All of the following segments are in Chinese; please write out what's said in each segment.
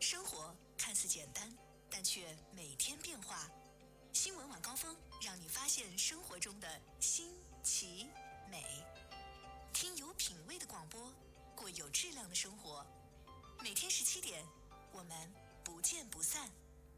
生活看似简单，但却每天变化。新闻晚高峰让你发现生活中的新奇美，听有品味的广播，过有质量的生活。每天17点，我们不见不散。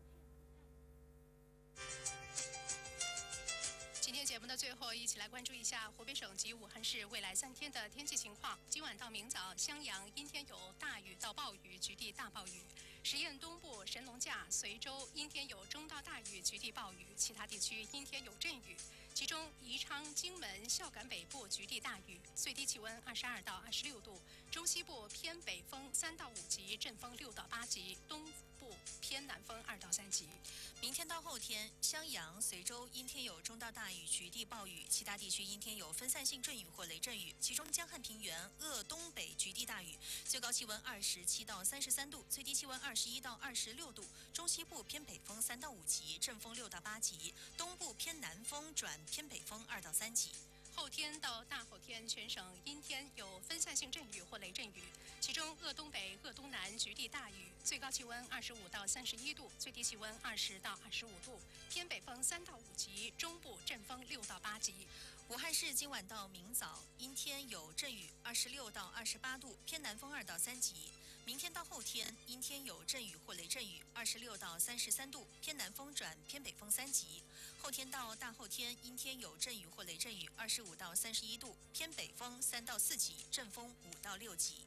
今天节目的最后，一起来关注一下湖北省及武汉市未来3天的天气情况。今晚到明早，襄阳阴天有大雨到暴雨，局地大暴雨；十堰东部、神农架、随州阴天有中到大雨，局地暴雨；其他地区阴天有阵雨。其中宜昌、荆门、孝感北部局地大雨，最低气温22到26度；中西部偏北风3到5级，阵风6到8级；东部偏南风2到3级。 明天到后天，襄阳、随州阴天有中到大雨，局地暴雨；其他地区阴天有分散性阵雨或雷阵雨，其中江汉平原、鄂东北局地大雨，最高气温27到33度，最低气温21到26度；中西部偏北风3到5级，阵风6到8级；东部偏南风转偏北风2到3级。 后天到大后天，全省阴天有分散性阵雨或雷阵雨，其中鄂东北、鄂东南局地大雨，最高气温25到31度，最低气温20到25度，偏北风3到5级，中部阵风6到8级。 武汉市今晚到明早阴天有阵雨，26到28度，偏南风2到3级。明天到后天阴天有阵雨或雷阵雨，26到33度，偏南风转偏北风3级。后天到大后天阴天有阵雨或雷阵雨，25到31度，偏北风3到4级，阵风5到6级。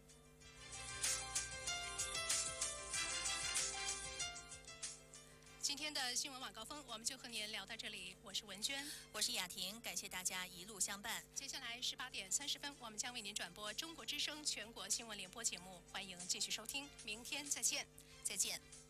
今天的新闻晚高峰，我们就和您聊到这里。我是文娟， 我是雅婷，感谢大家一路相伴。 接下来18点30分，我们将为您转播中国之声全国新闻联播节目，欢迎继续收听，明天再见， 再见。